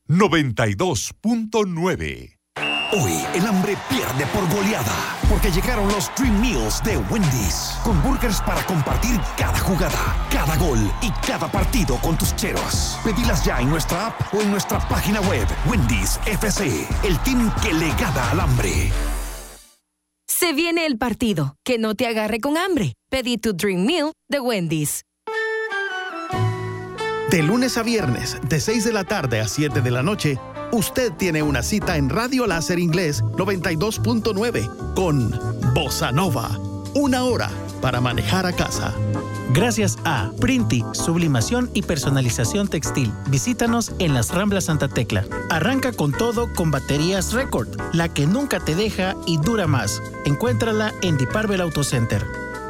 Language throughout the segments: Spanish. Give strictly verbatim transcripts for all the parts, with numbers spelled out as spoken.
noventa y dos punto nueve. Hoy el hambre pierde por goleada, porque llegaron los Dream Meals de Wendy's, con burgers para compartir cada jugada, cada gol y cada partido con tus cheros. Pedilas ya en nuestra app o en nuestra página web. Wendy's F C, el team que le gana al hambre. Se viene el partido, que no te agarre con hambre. Pedí tu Dream Meal de Wendy's. De lunes a viernes, de seis de la tarde a siete de la noche, usted tiene una cita en Radio Láser Inglés noventa y dos punto nueve con Bossa Nova. Una hora para manejar a casa. Gracias a Printi, sublimación y personalización textil. Visítanos en las Ramblas Santa Tecla. Arranca con todo con baterías Record, la que nunca te deja y dura más. Encuéntrala en Diparvel Auto Center.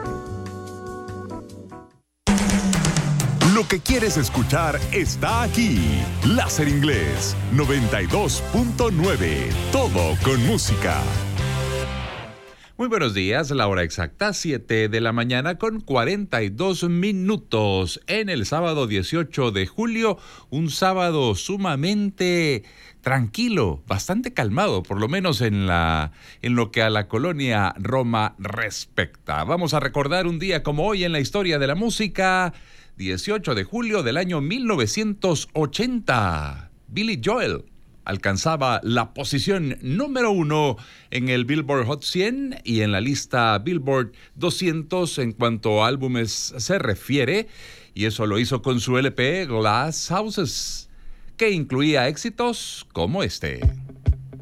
Lo que quieres escuchar está aquí. Láser Inglés noventa y dos punto nueve. Todo con música. Muy buenos días, la hora exacta, siete de la mañana con cuarenta y dos minutos en el sábado dieciocho de julio, un sábado sumamente tranquilo, bastante calmado, por lo menos en, la, en lo que a la colonia Roma respecta. Vamos a recordar un día como hoy en la historia de la música, dieciocho de julio del año mil novecientos ochenta, Billy Joel alcanzaba la posición número uno en el Billboard Hot cien y en la lista Billboard doscientos en cuanto a álbumes se refiere, y eso lo hizo con su L P Glass Houses, que incluía éxitos como este.